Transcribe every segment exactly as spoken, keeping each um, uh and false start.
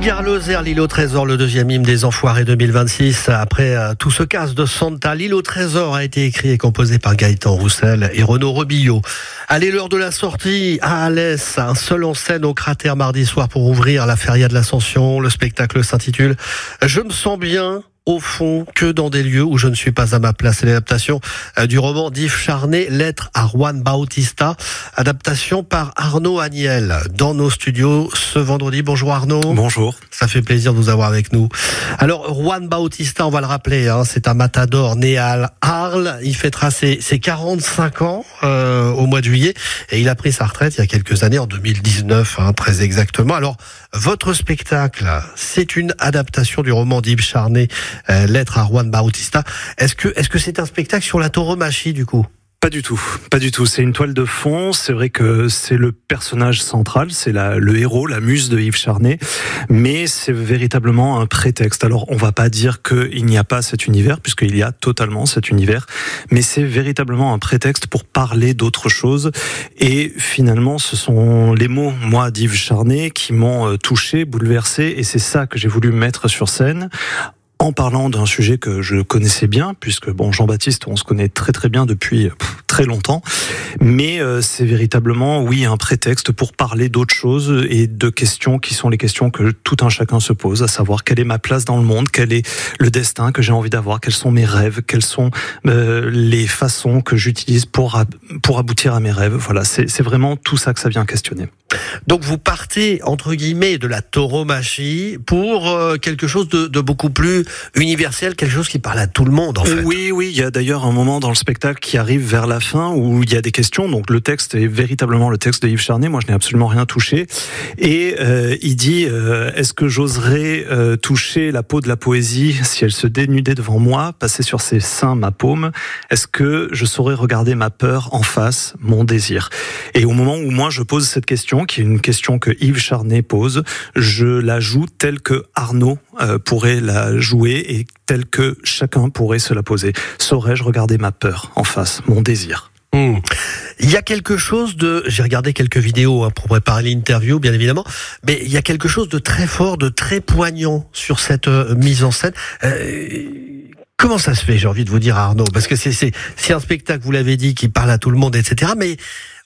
Gare-Lozère, l'île au trésor, le deuxième hymne des Enfoirés deux mille vingt-six. Après euh, tout ce casse de Santa, l'île au trésor a été écrit et composé par Gaëtan Roussel et Renaud Rebillot. Allez, l'heure de la sortie à Alès, un seul en scène au cratère mardi soir pour ouvrir la feria de l'Ascension. Le spectacle s'intitule « Je me sens bien ». Au fond, que dans des lieux où je ne suis pas à ma place. C'est l'adaptation du roman d'Yves Charnay, Lettre à Juan Bautista, adaptation par Arnaud Agnel, dans nos studios ce vendredi. Bonjour Arnaud. Bonjour. Ça fait plaisir de vous avoir avec nous. Alors, Juan Bautista, on va le rappeler, hein, c'est un matador né à Arles. Il fêtera ses, ses quarante-cinq ans euh, au mois de juillet et il a pris sa retraite il y a quelques années, en deux mille dix-neuf, hein, très exactement. Alors, votre spectacle, c'est une adaptation du roman d'Yves Charnay, Euh, Lettre à Juan Bautista. Est-ce que est-ce que c'est un spectacle sur la tauromachie du coup ? Pas du tout, pas du tout. C'est une toile de fond. C'est vrai que c'est le personnage central, c'est la, le héros, la muse de Yves Charnay, mais c'est véritablement un prétexte. Alors, on va pas dire qu'il n'y a pas cet univers, puisqu'il y a totalement cet univers, mais c'est véritablement un prétexte pour parler d'autre chose. Et finalement, ce sont les mots, moi, d'Yves Charnay, qui m'ont touché, bouleversé, et c'est ça que j'ai voulu mettre sur scène, en parlant d'un sujet que je connaissais bien, puisque bon, Jean-Baptiste, on se connaît très très bien depuis pff, très longtemps, mais euh, c'est véritablement, oui, un prétexte pour parler d'autres choses et de questions qui sont les questions que tout un chacun se pose, à savoir quelle est ma place dans le monde, quel est le destin que j'ai envie d'avoir, quels sont mes rêves, quelles sont euh, les façons que j'utilise pour ab- pour aboutir à mes rêves. Voilà, c'est c'est vraiment tout ça que ça vient questionner. Donc vous partez, entre guillemets, de la tauromachie pour euh, quelque chose de, de beaucoup plus universel, quelque chose qui parle à tout le monde, en fait. Oui, oui, il y a d'ailleurs un moment dans le spectacle qui arrive vers la fin où il y a des questions. Donc le texte est véritablement le texte de Yves Charnay. Moi, je n'ai absolument rien touché. Et euh, il dit euh, est-ce que j'oserais euh, toucher la peau de la poésie si elle se dénudait devant moi, passer sur ses seins ma paume? Est-ce que je saurais regarder ma peur en face, mon désir? Et au moment où moi je pose cette question, qui est une question que Yves Charnay pose, je la joue telle que Arnaud euh, pourrait la jouer et telle que chacun pourrait se la poser. Saurais-je regarder ma peur en face, mon désir? Mmh. Il y a quelque chose de... J'ai regardé quelques vidéos hein, pour préparer l'interview, bien évidemment, mais il y a quelque chose de très fort, de très poignant sur cette euh, mise en scène. Euh... Comment ça se fait, j'ai envie de vous dire, Arnaud? Parce que c'est, c'est, c'est un spectacle, vous l'avez dit, qui parle à tout le monde, et cetera. Mais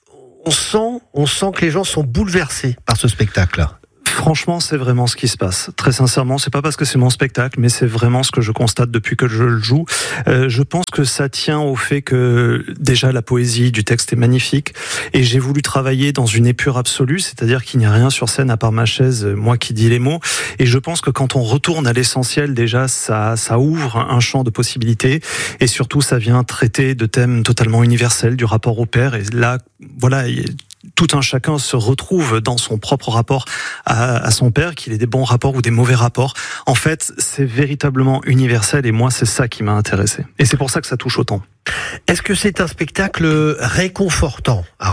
on sent, on sent que les gens sont bouleversés par ce spectacle-là. Franchement, c'est vraiment ce qui se passe. Très sincèrement, c'est pas parce que c'est mon spectacle, mais c'est vraiment ce que je constate depuis que je le joue. Euh, je pense que ça tient au fait que déjà la poésie du texte est magnifique et j'ai voulu travailler dans une épure absolue, c'est-à-dire qu'il n'y a rien sur scène à part ma chaise, moi qui dis les mots. Et je pense que quand on retourne à l'essentiel, déjà ça, ça ouvre un champ de possibilités et surtout ça vient traiter de thèmes totalement universels, du rapport au père. Et là, voilà. Tout un chacun se retrouve dans son propre rapport à, à son père, qu'il ait des bons rapports ou des mauvais rapports. En fait, c'est véritablement universel et moi, c'est ça qui m'a intéressé. Et c'est pour ça que ça touche autant. Est-ce que c'est un spectacle réconfortant, Arnaud ?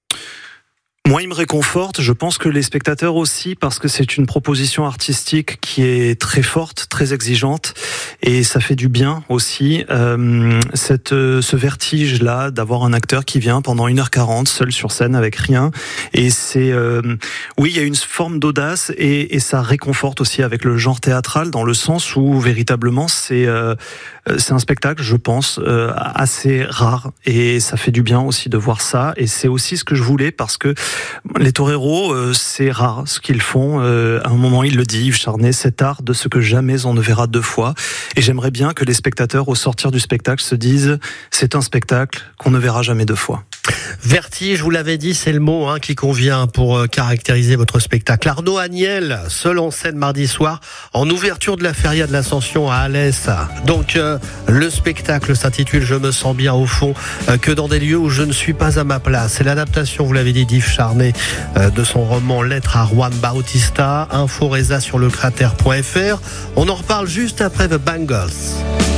Moi, il me réconforte. Je pense que les spectateurs aussi, parce que c'est une proposition artistique qui est très forte, très exigeante, et ça fait du bien aussi. Euh, cette, ce vertige-là d'avoir un acteur qui vient pendant une heure quarante seul sur scène avec rien, et c'est, euh, oui, il y a une forme d'audace et, et ça réconforte aussi avec le genre théâtral dans le sens où véritablement c'est, euh, c'est un spectacle, je pense, euh, assez rare et ça fait du bien aussi de voir ça. Et c'est aussi ce que je voulais parce que les toreros, euh, c'est rare ce qu'ils font. Euh, à un moment, il le dit, Yves Charnay, cet art de ce que jamais on ne verra deux fois. Et j'aimerais bien que les spectateurs, au sortir du spectacle, se disent c'est un spectacle qu'on ne verra jamais deux fois. Vertige, vous l'avez dit, c'est le mot hein, qui convient pour euh, caractériser votre spectacle. Arnaud Agnel, seul en scène mardi soir, en ouverture de la feria de l'Ascension à Alès. Donc, euh, le spectacle s'intitule « Je me sens bien au fond, euh, que dans des lieux où je ne suis pas à ma place ». C'est l'adaptation, vous l'avez dit, d'Yves Charnay, euh, de son roman « Lettre à Juan Bautista ». Info Reza sur le cratère point f r. On en reparle juste après The Bangles.